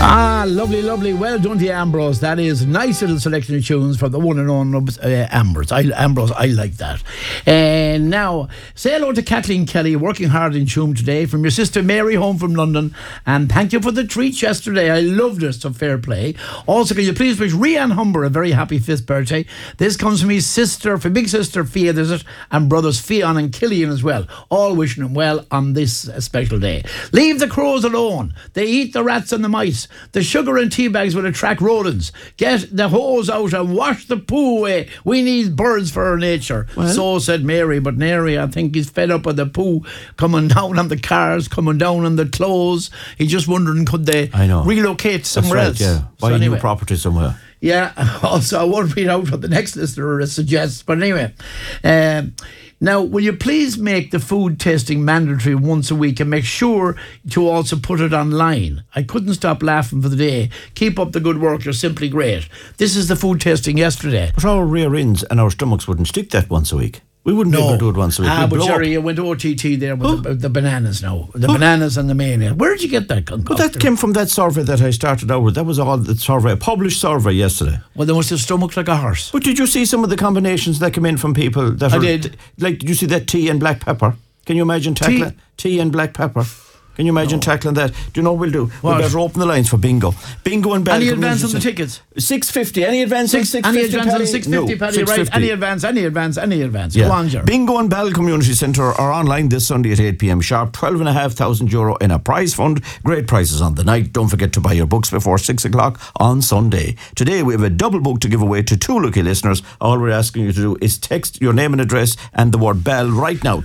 Lovely, lovely. Well done to you, Ambrose. That is a nice little selection of tunes from the one and only Ambrose. Ambrose, I like that. And now, say hello to Kathleen Kelly, working hard in Tuam today, from your sister Mary, home from London. And thank you for the treats yesterday. I loved it, so fair play. Also, can you please wish Rianne Humber a very happy 5th birthday? This comes from his sister, from big sister Fia, there's it, and brothers Fionn and Killian as well. All wishing him well on this special day. Leave the crows alone. They eat the rats and the mice. The sugar and tea bags will attract rodents. Get the hose out and wash the poo away. We need birds for our nature. Well, so said Mary, but Mary, I think he's fed up with the poo coming down on the cars, coming down on the clothes. He's just wondering, could they relocate somewhere else? Yeah, buy a new property somewhere. Yeah, also I won't read out what the next listener suggests, but anyway. Now, will you please make the food testing mandatory once a week and make sure to also put it online? I couldn't stop laughing for the day. Keep up the good work, you're simply great. This is the food testing yesterday. But our rear ends and our stomachs wouldn't stick that once a week. We wouldn't be able to do it once a week. But Jerry, you went OTT there with the bananas now. The bananas and the mayonnaise. Where did you get that? Well, that came from that survey that I started out with. That was all the survey, a published survey yesterday. Well, they must have stomached like a horse. But did you see some of the combinations that came in from people? I did. Like, did you see that tea and black pepper? Can you imagine tackling tea and black pepper? Can you imagine tackling that? Do you know what we'll do? What? We'll better open the lines for bingo. Bingo and Bell. Any advance on the tickets? $6.50. Any advance on $6.50? Any advance on $6.50, Paddy, right? Any advance. Yeah. Go on, Jerry. Bingo and Bell Community Centre are online this Sunday at 8 p.m. sharp. €12,500 in a prize fund. Great prizes on the night. Don't forget to buy your books before 6 o'clock on Sunday. Today we have a double book to give away to 2 lucky listeners. All we're asking you to do is text your name and address and the word Bell right now.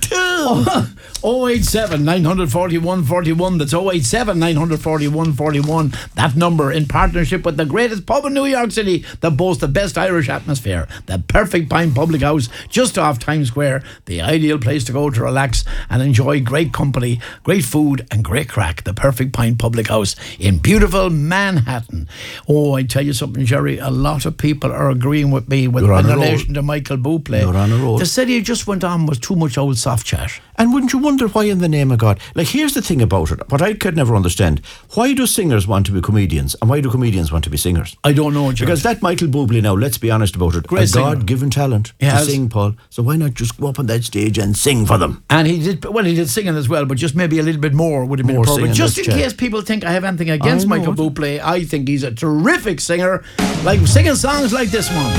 087 941 41. That's 087 941 41. That number, in partnership with the greatest pub in New York City that boasts the best Irish atmosphere, the Perfect Pint Public House just off Times Square, the ideal place to go to relax and enjoy great company, great food and great crack. The Perfect Pint Public House in beautiful Manhattan. Oh, I tell you something, Jerry, a lot of people are agreeing with me in relation to Michael Bublé. You're on a roll. They said he just went on with too much old soft chat. And wouldn't you wonder why, in the name of God? Like, here's the thing about it, what I could never understand. Why do singers want to be comedians and why do comedians want to be singers? I don't know, George. Because that Michael Bublé now, let's be honest about it, great a God-given talent to sing, Paul. So why not just go up on that stage and sing for them? And he did singing as well, but just maybe a little bit more would have been appropriate. Just in case people think I have anything against Michael Bublé, I think he's a terrific singer, like singing songs like this one.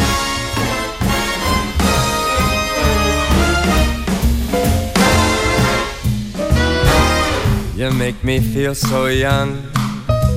You make me feel so young,